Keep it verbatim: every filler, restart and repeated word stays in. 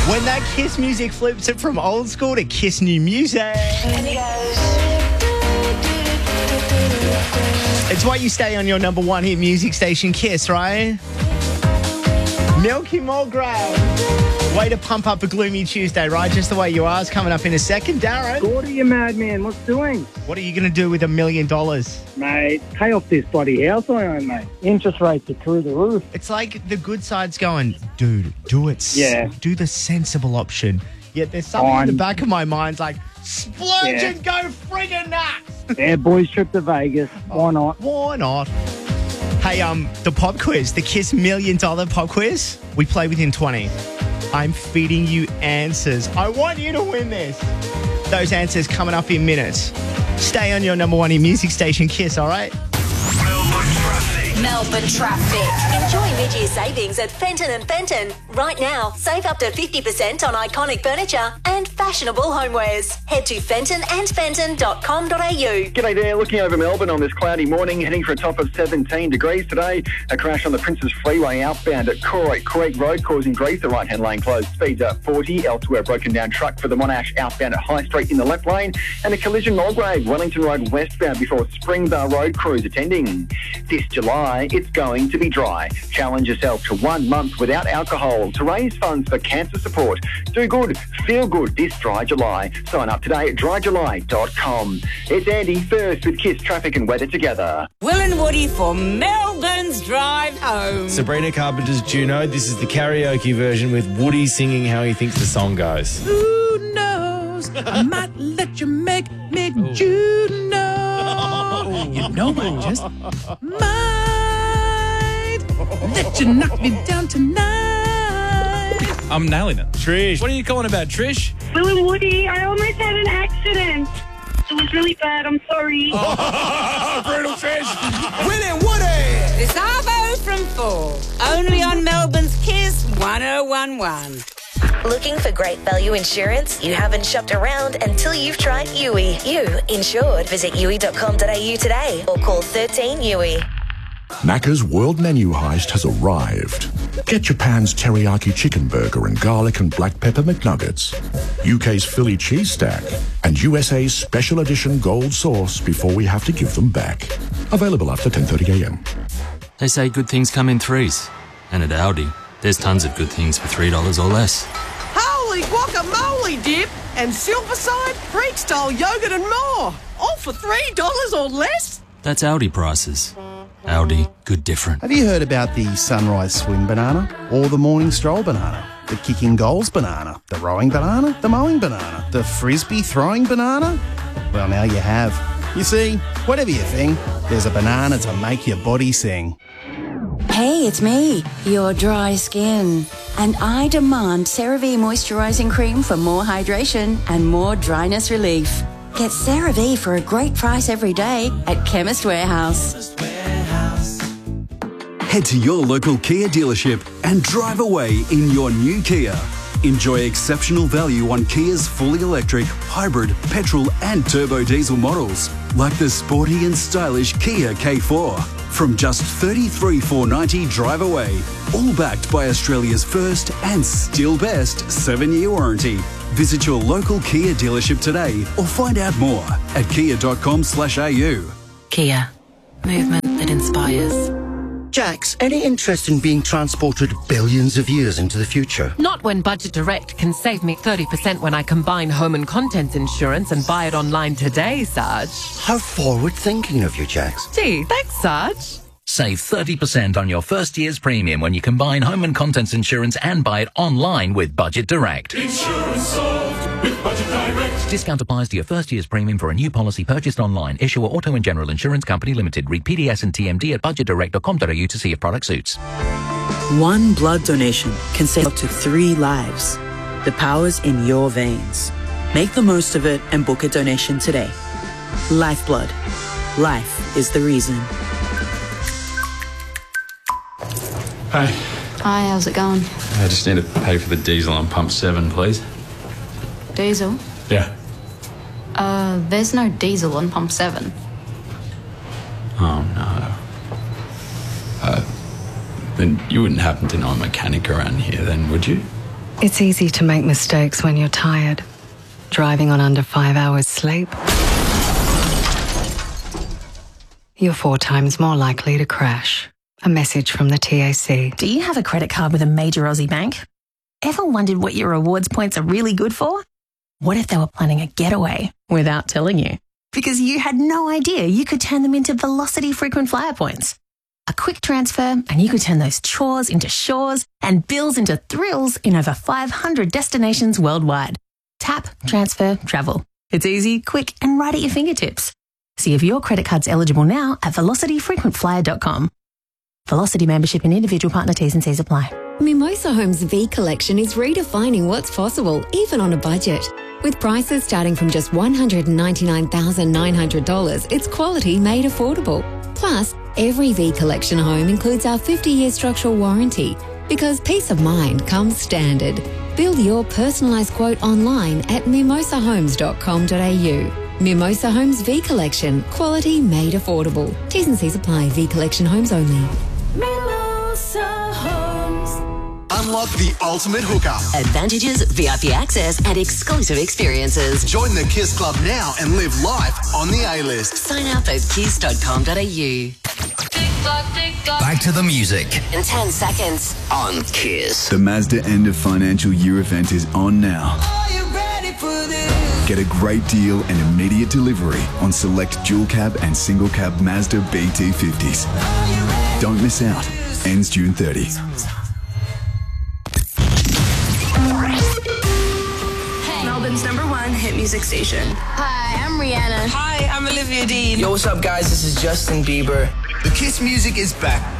When that Kiss music flips it from old school to Kiss new music. And it goes. It's why you stay on your number one hit music station, Kiss, right? Milky Mulgrave. Way to pump up a gloomy Tuesday, right? Just the way you are. Is coming up in a second. Darren. Gordy, you madman. What's doing? What are you going to do with a million dollars? Mate, pay off this bloody house I own, mate. Interest rates are through the roof. It's like the good side's going, dude, do it. Yeah. Do the sensible option. Yet there's something I'm- in the back of my mind like, splurge Yeah. and go friggin' nuts. Yeah, boys trip to Vegas. Why not? Why not? Hey, um, the pop quiz, the Kiss Million Dollar Pop Quiz, we play within twenty. I'm feeding you answers. I want you to win this. Those answers coming up in minutes. Stay on your number one in music station, Kiss, all right? Melbourne traffic. Melbourne traffic. Enjoy mid-year savings at Fenton and Fenton. Right now, save up to fifty percent on iconic furniture and fashionable homewares. Head to fenton and fenton dot com dot a u. G'day there, looking over Melbourne on this cloudy morning, heading for a top of seventeen degrees today. A crash on the Princes Freeway outbound at Coy Creek Road causing grief. The right-hand lane closed. Speeds at forty. Elsewhere, broken down truck for the Monash outbound at High Street in the left lane. And a collision Mulgrave, Wellington Road westbound before Springbar Road crews attending. This July, it's going to be dry. Challenge yourself to one month without alcohol to raise funds for cancer support. Do good, feel good this dry July. Sign up today at dry july dot com. It's Andy first with Kiss Traffic and Weather together. Will and Woody for Melbourne's Drive Home. Sabrina Carpenter's Juno. This is the karaoke version with Woody singing how he thinks the song goes. Who knows? I might let you make me Juno. You know I just might let you knock me down tonight. I'm nailing it. Trish. What are you calling about, Trish? Will and Woody, I almost had an accident. It was really bad. I'm sorry. Oh, brutal Trish. Will and Woody. This Arvo from four. Only on Melbourne's Kiss one oh one one. Looking for great value insurance? You haven't shopped around until you've tried U I. You insured. Visit U I dot com dot a u today or call thirteen U I. Macca's World Menu Heist has arrived. Get Japan's teriyaki chicken burger and garlic and black pepper McNuggets, U K's Philly cheese stack, and U S A's special edition gold sauce before we have to give them back. Available after ten thirty a m. They say good things come in threes. And at Aldi, there's tons of good things for three dollars or less. Holy guacamole dip and Silverside, Freak-style yogurt and more. All for three dollars or less? That's Aldi prices. Aldi, good different. Have you heard about the sunrise swim banana? Or the morning stroll banana? The kicking goals banana? The rowing banana? The mowing banana? The frisbee throwing banana? Well, now you have. You see, whatever you think, there's a banana to make your body sing. Hey, it's me, your dry skin. And I demand CeraVe Moisturising Cream for more hydration and more dryness relief. Get CeraVe for a great price every day at Chemist Warehouse. Head to your local Kia dealership and drive away in your new Kia. Enjoy exceptional value on Kia's fully electric, hybrid, petrol and turbo diesel models, like the sporty and stylish Kia K four. From just thirty-three thousand four hundred ninety dollars drive away, all backed by Australia's first and still best seven-year warranty. Visit your local Kia dealership today or find out more at kia dot com slash a u. Kia. Movement that inspires. Jax, any interest in being transported billions of years into the future? Not when Budget Direct can save me thirty percent when I combine home and contents insurance and buy it online today, Sarge. How forward-thinking of you, Jax. Gee, thanks, Sarge. Save thirty percent on your first year's premium when you combine home and contents insurance and buy it online with Budget Direct. Insurance solved with Budget Direct. Discount applies to your first year's premium for a new policy purchased online. Issuer Auto and General Insurance Company Limited. Read P D S and T M D at budget direct dot com dot a u to see if product suits. One blood donation can save up to three lives. The power's in your veins. Make the most of it and book a donation today. Lifeblood. Life is the reason. Hey. Hi, how's it going? I just need to pay for the diesel on pump seven, please. Diesel? Yeah. Uh, there's no diesel on pump seven. Oh, no. Uh, then you wouldn't happen to know a mechanic around here then, would you? It's easy to make mistakes when you're tired. Driving on under five hours sleep. You're four times more likely to crash. A message from the T A C. Do you have a credit card with a major Aussie bank? Ever wondered what your rewards points are really good for? What if they were planning a getaway without telling you? Because you had no idea you could turn them into Velocity frequent flyer points. A quick transfer and you could turn those chores into shores and bills into thrills in over five hundred destinations worldwide. Tap, transfer, travel. It's easy, quick and right at your fingertips. See if your credit card's eligible now at velocity frequent flyer dot com. Velocity membership and individual partner T's and C's apply. Mimosa Homes V Collection is redefining what's possible, even on a budget. With prices starting from just one hundred ninety-nine thousand nine hundred dollars, it's quality made affordable. Plus, every V Collection home includes our fifty-year structural warranty, because peace of mind comes standard. Build your personalised quote online at mimosa homes dot com dot a u. Mimosa Homes V Collection, quality made affordable. T's and C's apply. V Collection homes only. Mimosa Homes. Unlock the ultimate hookup. Advantages, V I P access, and exclusive experiences. Join the KISS Club now and live life on the A-list. Sign up at kiss dot com dot a u. Back to the music. In ten seconds. On KISS. The Mazda end of financial year event is on now. Are you ready for this? Get a great deal and immediate delivery on select dual cab and single cab Mazda B T fifties. Don't miss out. Ends June thirtieth. Melbourne's number one hit music station. Hi, I'm Rihanna. Hi, I'm Olivia Dean. Yo, what's up, guys? This is Justin Bieber. The KISS music is back